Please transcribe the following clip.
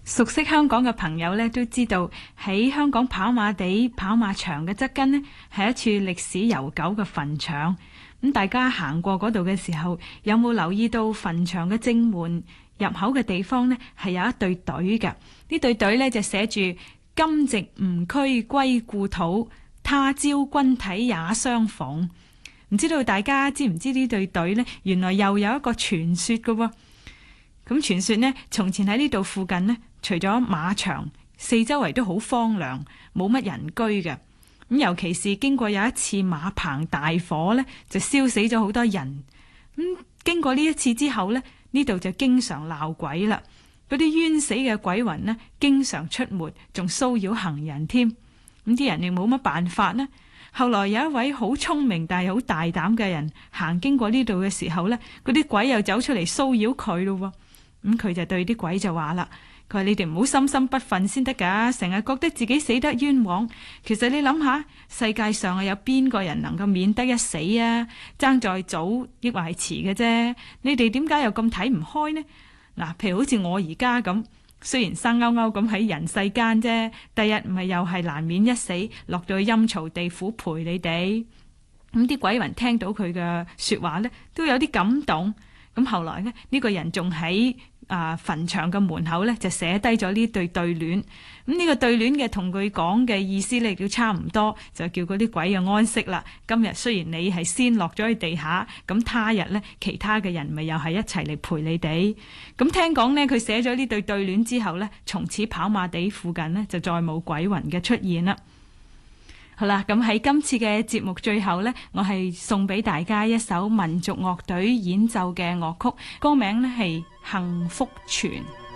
熟悉香港嘅朋友呢，都知道喺香港跑馬地跑馬場嘅側跟呢，係一處歷史悠久嘅墳場。咁大家行過嗰度嘅時候，有冇留意到墳場嘅正門入口嘅地方呢，係有一對隊嘅？呢對隊呢，就寫住今夕吾軀歸故土，他朝君體也相逢。唔知道大家知唔知呢對隊呢？原來又有一個傳說嘅喎。咁傳說呢，從前喺呢度附近呢，除咗馬場，四周圍都好荒涼，冇乜人居嘅。咁尤其是經過有一次馬棚大火呢，就燒死咗好多人。經過呢一次之後呢，呢度就經常鬧鬼啦。嗰啲冤死嘅鬼魂呢，經常出沒，仲騷擾行人添。咁啲人亦冇乜辦法呢。後來有一位好聰明但係好大膽嘅人行經過呢度嘅時候呢，嗰啲鬼又走出嚟騷擾佢咯。咁佢就對啲鬼就話啦，佢話你哋唔好心心不忿先得噶，成日覺得自己死得冤枉。其實你諗下，世界上有邊個人能夠免得一死啊？爭在早抑或係遲嘅啫。你哋點解又咁睇唔開呢？嗱，譬如好似我而家咁，雖然生勾勾咁喺人世間啫，第日唔係又係難免一死，落到去陰曹地府陪你哋。咁啲鬼魂聽到佢嘅說話呢，都有啲感動。咁後來呢，呢個人仲喺墳場嘅門口呢，就寫低咗呢對對聯。咁呢個對聯嘅同佢講嘅意思呢，都差唔多，就叫嗰啲鬼嘅安息啦。今日雖然你係先落咗去地下，咁他日呢，其他嘅人咪又係一齊嚟陪你哋。咁聽講呢，佢寫咗呢對對聯之後呢，從此跑馬地附近呢，就再冇鬼魂嘅出現啦。好啦，咁喺今次嘅節目最後呢，我係送俾大家一首民族樂隊演奏嘅樂曲，歌名呢係《幸福傳》。